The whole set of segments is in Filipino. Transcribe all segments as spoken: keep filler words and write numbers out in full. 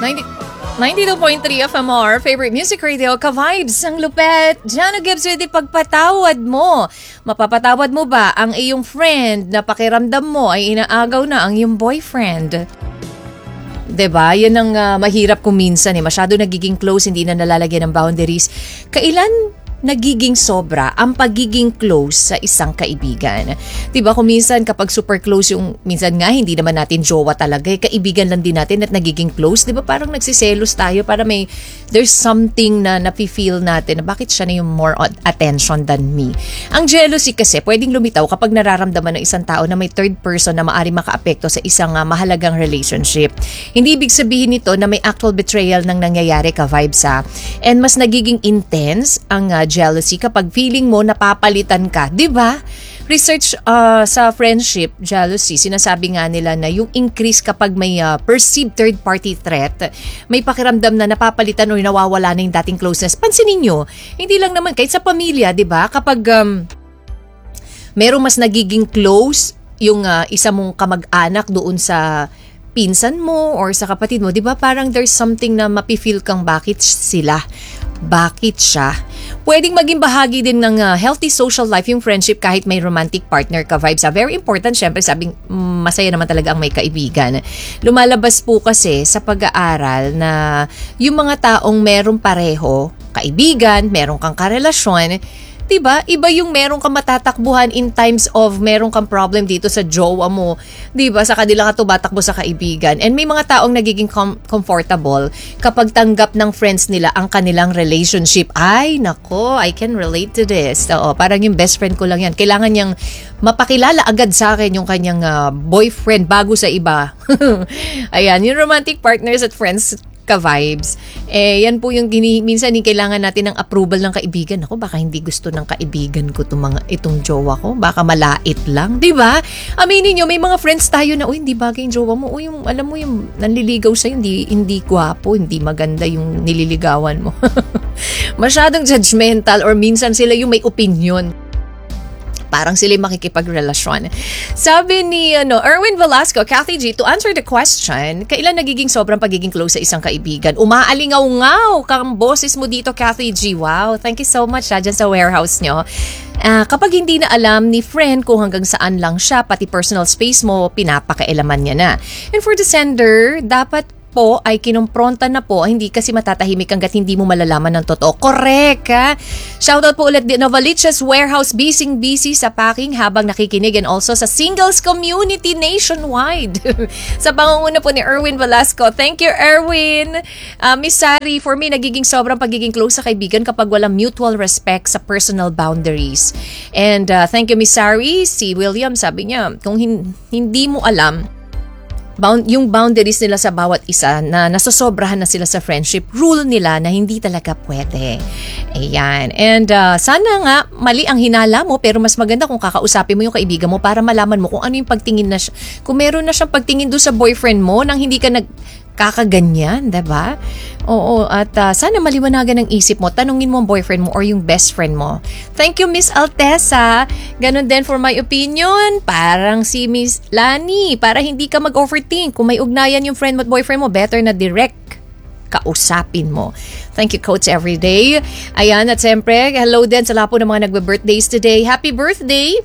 ninety ninety-two point three F M R, favorite music radio, ka-vibes, ang lupet. Jano Gibbs with ipagpatawad mo. Mapapatawad mo ba ang iyong friend na pakiramdam mo ay inaagaw na ang iyong boyfriend? Diba? Yan ang uh, mahirap kung minsan eh. Masyado nagiging close, hindi na nalalagyan ng boundaries. Kailan nagiging sobra ang pagiging close sa isang kaibigan? Diba kung minsan kapag super close yung, minsan nga hindi naman natin jowa talaga, eh, kaibigan lang din natin at nagiging close, diba parang nagsiselos tayo para may, there's something na nafe-feel natin na bakit siya na yung more attention than me. Ang jealousy kasi pwedeng lumitaw kapag nararamdaman ng isang tao na may third person na maari makaapekto sa isang uh, mahalagang relationship. Hindi ibig sabihin nito na may actual betrayal nang nangyayari, ka-vibes ha. And mas nagiging intense ang uh, jealousy kapag feeling mo napapalitan ka, 'di ba? Research uh, sa friendship jealousy, sinasabi nga nila na yung increase kapag may uh, perceived third party threat, may pakiramdam na napapalitan o nawawala na yung dating closeness. Pansinin niyo, hindi lang naman kahit sa pamilya, 'di ba? Kapag um, merong mas nagiging close yung uh, isa mong kamag-anak doon sa pinsan mo or sa kapatid mo, 'di ba? Parang there's something na mapi-feel kang bakit sila, bakit siya. Pwedeng maging bahagi din ng uh, healthy social life yung friendship kahit may romantic partner, ka-vibes. Ah, very important, syempre, sabing mm, masaya naman talaga ang may kaibigan. Lumalabas po kasi sa pag-aaral na yung mga taong merong pareho, kaibigan, merong kang karelasyon, diba? Iba yung meron kang matatakbuhan in times of meron kang problem dito sa jowa mo. Diba? Sa kanila ka tumatakbo sa kaibigan. And may mga taong nagiging com- comfortable kapag tanggap ng friends nila ang kanilang relationship. Ay, nako, I can relate to this. Oo, parang yung best friend ko lang yan. Kailangan niyang mapakilala agad sa akin yung kanyang uh, boyfriend bago sa iba. Ayan, yung romantic partners at friends, ka-vibes. Eh, yan po yung gini, minsan yung kailangan natin ng approval ng kaibigan. Ako, baka hindi gusto ng kaibigan ko itong, mga, itong jowa ko. Baka malait lang. Diba? Aminin nyo, may mga friends tayo na, uy, hindi bagay yung jowa mo. Uy, yung, alam mo, yung nanliligaw sa'yo, hindi, hindi gwapo, hindi maganda yung nililigawan mo. Masyadong judgmental or minsan sila yung may opinion. Parang sila makikipagrelasyon. Sabi ni ano, Erwin Velasco, Kathy G, to answer the question, kailan nagiging sobrang pagiging close sa isang kaibigan? Umaalingaw-ngaw kang boses mo dito, Kathy G. Wow, thank you so much ha, dyan sa warehouse nyo. Uh, kapag hindi na alam ni friend kung hanggang saan lang siya, pati personal space mo, pinapakailaman niya na. And for the sender, dapat po ay kinumpronta na po, hindi kasi matatahimik hanggat hindi mo malalaman ng totoo. Correct, ha? Shoutout po ulit din Novaliches Warehouse, busy-busy sa packing habang nakikinig, and also sa singles community nationwide. Sa pangunguna po ni Erwin Velasco. Thank you, Erwin. Uh, Miss Sari, for me, nagiging sobrang pagiging close sa kaibigan kapag walang mutual respect sa personal boundaries. And uh, thank you, Miss Sari. Si William, sabi niya, kung hin- hindi mo alam Bound, yung boundaries nila sa bawat isa na nasosobrahan na sila sa friendship, rule nila na hindi talaga pwede. Ayan. And uh, sana nga mali ang hinala mo, pero mas maganda kung kakausapin mo yung kaibigan mo para malaman mo kung ano yung pagtingin na siya. Kung meron na siyang pagtingin doon sa boyfriend mo nang hindi ka nag kakaganyan, diba? Oo, at uh, sana maliwanagan ang isip mo. Tanungin mo ang boyfriend mo or yung best friend mo. Thank you, Miss Altesa. Ganon din for my opinion. Parang si Miss Lani, para hindi ka mag-overthink. Kung may ugnayan yung friend mo at boyfriend mo, better na direct kausapin mo. Thank you, Coach Everyday. Ayan, at siyempre, hello din sa lahat po ng mga nagbe-birthdays today. Happy birthday!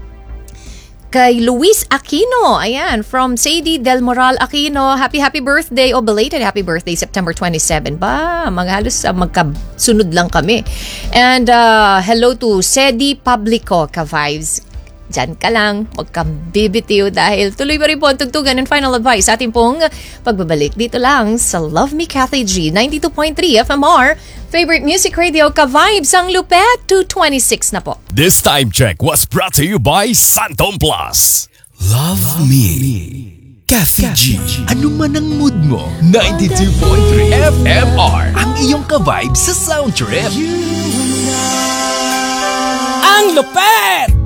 Kay Luis Aquino, ayan, from Sadie Del Moral Aquino, happy happy birthday, o oh, belated happy birthday, September twenty-seventh. Ba, maghalos uh, magkasunod lang kami. And uh, hello to Sedi Publico, ka-vibes. Diyan ka lang, huwag kang bibitiw dahil tuloy pa rin po ang tugtugan and final advice sa ating pong pagbabalik dito lang sa Love Me Kathy G, ninety-two point three F M R, favorite music radio, ka-vibes, ang lupet, two twenty-six na po. This time check was brought to you by Santom Plus. Love, Love me. me. Kathy G. Ano man ang mood mo, ninety-two point three F M R, ang iyong ka-vibes sa sound trip. Ang lupet!